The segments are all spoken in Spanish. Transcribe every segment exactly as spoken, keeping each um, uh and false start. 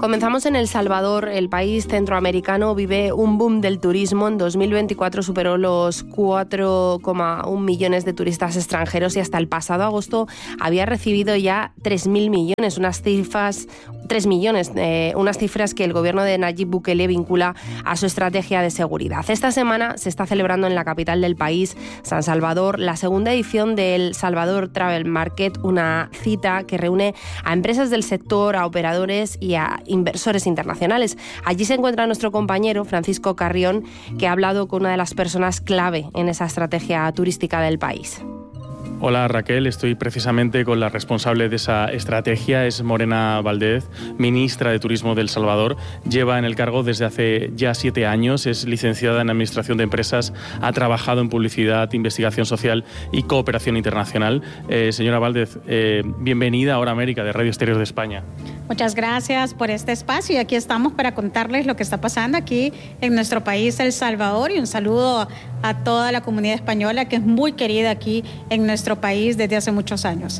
Comenzamos en El Salvador. El país centroamericano vive un boom del turismo. En dos mil veinticuatro superó los cuatro coma uno millones de turistas extranjeros y hasta el pasado agosto había recibido ya tres mil millones, unas cifras, tres millones, eh, unas cifras que el gobierno de Nayib Bukele vincula a su estrategia de seguridad. Esta semana se está celebrando en la capital del país, San Salvador, la segunda edición del Salvador Travel Market, una cita que reúne a empresas del sector, a operadores y a inversores internacionales. Allí se encuentra nuestro compañero Francisco Carrión, que ha hablado con una de las personas clave en esa estrategia turística del país. Hola Raquel, estoy precisamente con la responsable de esa estrategia, es Morena Valdez, ministra de Turismo de El Salvador. Lleva en el cargo desde hace ya siete años, es licenciada en Administración de Empresas, ha trabajado en Publicidad, Investigación Social y Cooperación Internacional. Eh, señora Valdez, eh, bienvenida a Hora América de Radio Exterior de España. Muchas gracias por este espacio y aquí estamos para contarles lo que está pasando aquí en nuestro país, El Salvador, y un saludo a toda la comunidad española que es muy querida aquí en nuestro país desde hace muchos años.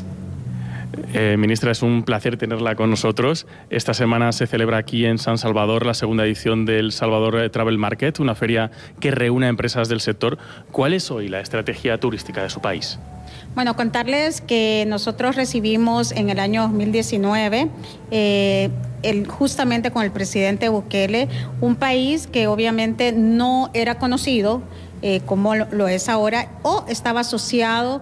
Eh, ministra, es un placer tenerla con nosotros. Esta semana se celebra aquí en San Salvador la segunda edición del Salvador Travel Market, una feria que reúne a empresas del sector. ¿Cuál es hoy la estrategia turística de su país? Bueno, contarles que nosotros recibimos en el año dos mil diecinueve, eh, el, justamente con el presidente Bukele, un país que obviamente no era conocido eh, como lo, lo es ahora, o estaba asociado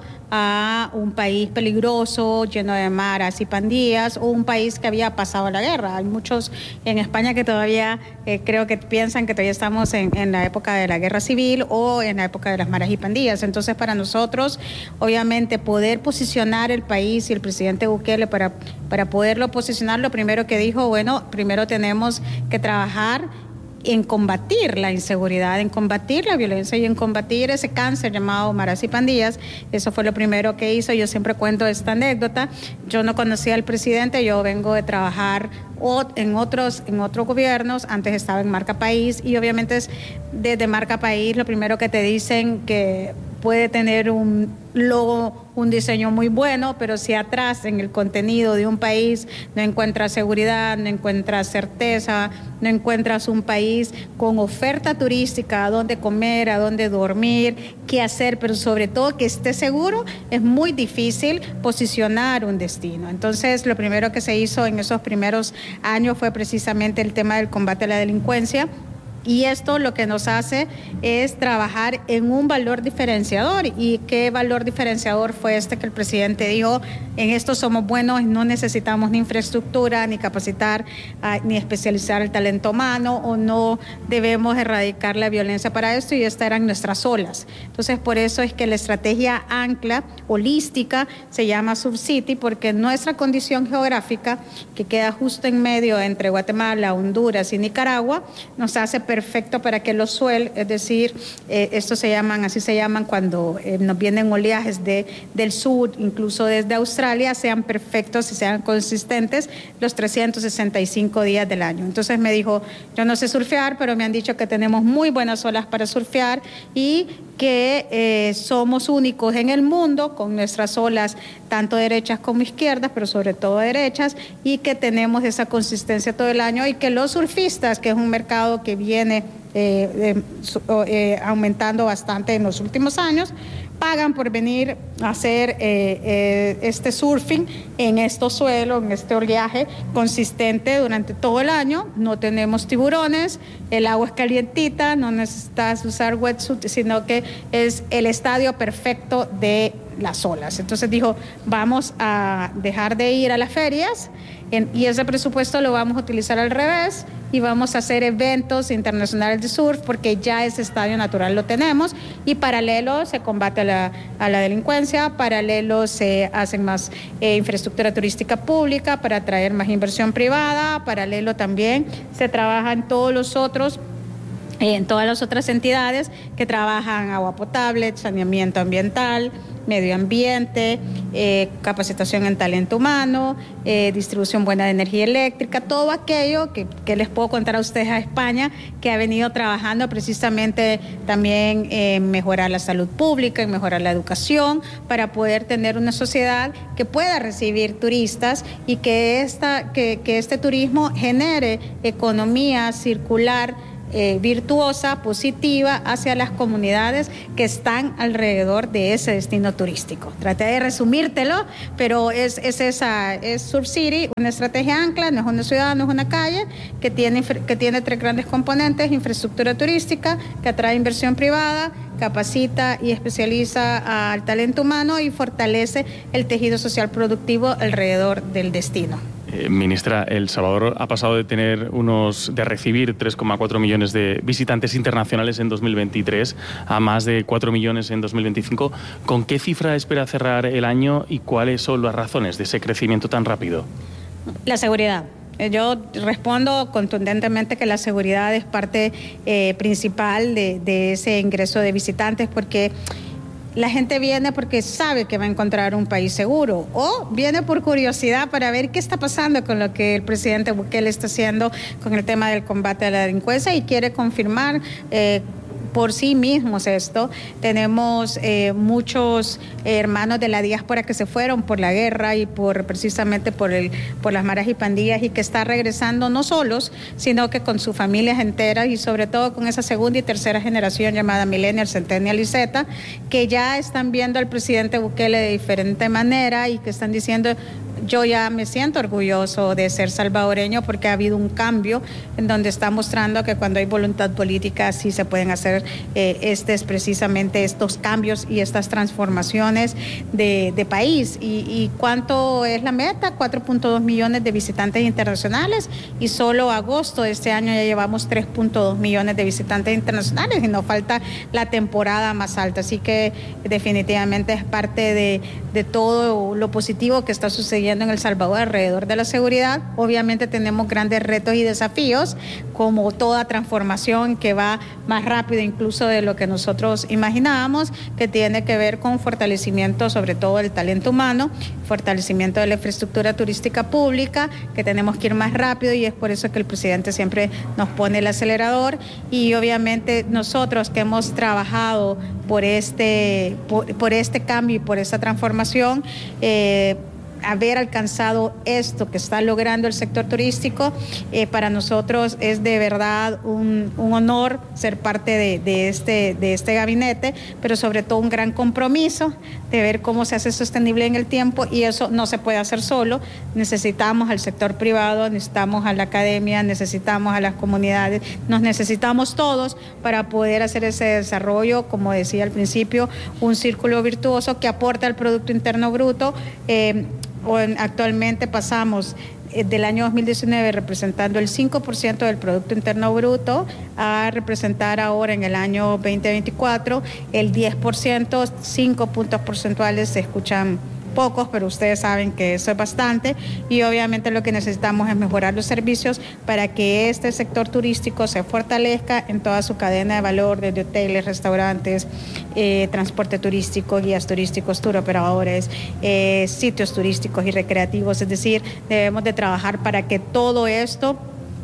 a un país peligroso, lleno de maras y pandillas, o un país que había pasado la guerra. Hay muchos en España que todavía eh, creo que piensan que todavía estamos en, en la época de la guerra civil o en la época de las maras y pandillas. Entonces, para nosotros, obviamente, poder posicionar el país y el presidente Bukele, para, para poderlo posicionar, lo primero que dijo, bueno, primero tenemos que trabajar en combatir la inseguridad, en combatir la violencia y en combatir ese cáncer llamado maras y pandillas. Eso fue lo primero que hizo. Yo siempre cuento esta anécdota. Yo no conocía al presidente, yo vengo de trabajar en otros, en otros gobiernos, antes estaba en Marca País, y obviamente es desde Marca País lo primero que te dicen que puede tener un logo, un diseño muy bueno, pero si atrás en el contenido de un país no encuentras seguridad, no encuentras certeza, no encuentras un país con oferta turística, a dónde comer, a dónde dormir, qué hacer, pero sobre todo que esté seguro, es muy difícil posicionar un destino. Entonces, lo primero que se hizo en esos primeros años fue precisamente el tema del combate a la delincuencia. Y esto lo que nos hace es trabajar en un valor diferenciador. ¿Y qué valor diferenciador fue este que el presidente dijo? En esto somos buenos, no necesitamos ni infraestructura, ni capacitar, uh, ni especializar el talento humano, o no debemos erradicar la violencia para esto, y estas eran nuestras olas. Entonces, por eso es que la estrategia ancla holística se llama Subcity, porque nuestra condición geográfica, que queda justo en medio entre Guatemala, Honduras y Nicaragua, nos hace perfecto para que los suelos, es decir, eh, estos se llaman, así se llaman cuando eh, nos vienen oleajes de, del sur, incluso desde Australia, sean perfectos y sean consistentes los trescientos sesenta y cinco días del año. Entonces me dijo, yo no sé surfear, pero me han dicho que tenemos muy buenas olas para surfear y que eh, somos únicos en el mundo con nuestras olas tanto derechas como izquierdas, pero sobre todo derechas, y que tenemos esa consistencia todo el año, y que los surfistas, que es un mercado que viene eh, eh, eh, aumentando bastante en los últimos años, pagan por venir a hacer eh, eh, este surfing en estos suelos, en este oleaje consistente durante todo el año. No tenemos tiburones, el agua es calientita, no necesitas usar wetsuit, sino que es el estadio perfecto de las olas. Entonces dijo, vamos a dejar de ir a las ferias en, y ese presupuesto lo vamos a utilizar al revés, y vamos a hacer eventos internacionales de surf, porque ya ese estadio natural lo tenemos, y paralelo se combate a la, a la delincuencia, paralelo se hacen más eh, infraestructura turística pública para atraer más inversión privada, paralelo también se trabaja en todos los otros en todas las otras entidades que trabajan agua potable, saneamiento ambiental, medio ambiente, eh, capacitación en talento humano, eh, distribución buena de energía eléctrica, todo aquello que, que les puedo contar a ustedes a España, que ha venido trabajando precisamente también en mejorar la salud pública, en mejorar la educación, para poder tener una sociedad que pueda recibir turistas y que, esta, que, que este turismo genere economía circular, Eh, virtuosa, positiva hacia las comunidades que están alrededor de ese destino turístico. Traté de resumírtelo, pero es, es esa, es SurCity, una estrategia ancla, no es una ciudad, no es una calle, que tiene, que tiene tres grandes componentes: infraestructura turística, que atrae inversión privada, capacita y especializa al talento humano y fortalece el tejido social productivo alrededor del destino. Eh, ministra, El Salvador ha pasado de tener unos, de recibir tres coma cuatro millones de visitantes internacionales en dos mil veintitrés a más de cuatro millones en dos mil veinticinco. ¿Con qué cifra espera cerrar el año y cuáles son las razones de ese crecimiento tan rápido? La seguridad. Yo respondo contundentemente que la seguridad es parte eh, principal de, de ese ingreso de visitantes, porque la gente viene porque sabe que va a encontrar un país seguro, o viene por curiosidad para ver qué está pasando con lo que el presidente Bukele está haciendo con el tema del combate a la delincuencia, y quiere confirmar eh, por sí mismos esto. Tenemos eh, muchos eh, hermanos de la diáspora que se fueron por la guerra y por precisamente por el por las maras y pandillas, y que están regresando no solos, sino que con sus familias enteras, y sobre todo con esa segunda y tercera generación llamada Millennial, Centennial y Z, que ya están viendo al presidente Bukele de diferente manera y que están diciendo: yo ya me siento orgulloso de ser salvadoreño, porque ha habido un cambio en donde está mostrando que cuando hay voluntad política sí se pueden hacer eh, estos, precisamente estos cambios y estas transformaciones de, de país. Y, y ¿cuánto es la meta? cuatro punto dos millones de visitantes internacionales, y solo agosto de este año ya llevamos tres punto dos millones de visitantes internacionales, y nos falta la temporada más alta. Así que definitivamente es parte de, de todo lo positivo que está sucediendo en El Salvador alrededor de la seguridad. Obviamente tenemos grandes retos y desafíos, como toda transformación que va más rápido incluso de lo que nosotros imaginábamos, que tiene que ver con fortalecimiento sobre todo del talento humano, fortalecimiento de la infraestructura turística pública, que tenemos que ir más rápido, y es por eso que el presidente siempre nos pone el acelerador. Y obviamente nosotros que hemos trabajado por este, por, por este cambio y por esta transformación, eh, haber alcanzado esto que está logrando el sector turístico, eh, para nosotros es de verdad un, un honor ser parte de, de, este, de este gabinete, pero sobre todo un gran compromiso de ver cómo se hace sostenible en el tiempo, y eso no se puede hacer solo. Necesitamos al sector privado, necesitamos a la academia, necesitamos a las comunidades, nos necesitamos todos para poder hacer ese desarrollo, como decía al principio, un círculo virtuoso que aporta al Producto Interno Bruto. Eh, Actualmente pasamos del año dos mil diecinueve representando el cinco por ciento del Producto Interno Bruto a representar ahora en el año veinte veinticuatro el diez por ciento, cinco puntos porcentuales se escuchan pocos, pero ustedes saben que eso es bastante, y obviamente lo que necesitamos es mejorar los servicios para que este sector turístico se fortalezca en toda su cadena de valor, desde hoteles, restaurantes, eh, transporte turístico, guías turísticos, tour operadores, eh, sitios turísticos y recreativos. Es decir, debemos de trabajar para que todo esto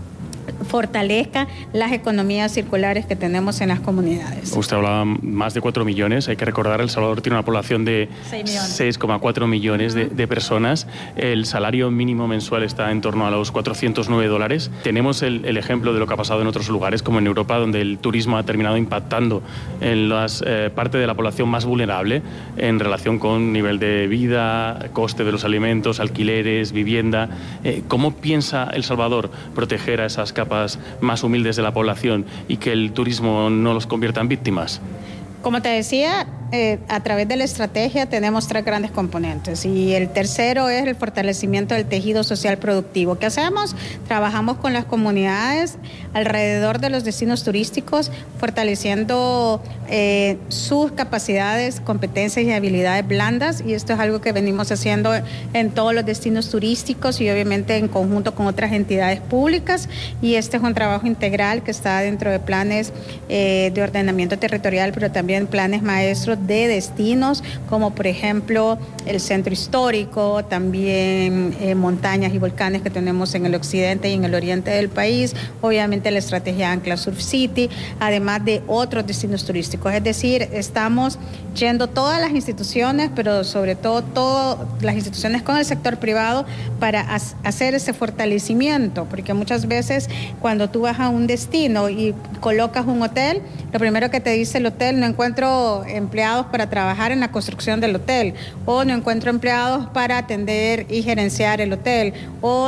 fortalezca las economías circulares que tenemos en las comunidades. Usted hablaba más de cuatro millones. Hay que recordar, El Salvador tiene una población de seis coma cuatro millones de, de personas. El salario mínimo mensual está en torno a los cuatrocientos nueve dólares. Tenemos el, el ejemplo de lo que ha pasado en otros lugares, como en Europa, donde el turismo ha terminado impactando en las eh, parte de la población más vulnerable en relación con nivel de vida, coste de los alimentos, alquileres, vivienda. Eh, ¿Cómo piensa El Salvador proteger a esas capas más humildes de la población y que el turismo no los convierta en víctimas? Como te decía, eh, a través de la estrategia tenemos tres grandes componentes, y el tercero es el fortalecimiento del tejido social productivo. ¿Qué hacemos? Trabajamos con las comunidades alrededor de los destinos turísticos, fortaleciendo eh, sus capacidades, competencias y habilidades blandas, y esto es algo que venimos haciendo en todos los destinos turísticos y obviamente en conjunto con otras entidades públicas, y este es un trabajo integral que está dentro de planes eh, de ordenamiento territorial, pero también planes maestros de destinos, como por ejemplo el centro histórico, también eh, montañas y volcanes que tenemos en el occidente y en el oriente del país, obviamente la estrategia Ancla Surf City, además de otros destinos turísticos. Es decir, estamos yendo todas las instituciones, pero sobre todo todas las instituciones con el sector privado para hacer ese fortalecimiento, porque muchas veces cuando tú vas a un destino y colocas un hotel, lo primero que te dice el hotel: no encuentro empleados para trabajar en la construcción del hotel, o no encuentro empleados para atender y gerenciar el hotel, o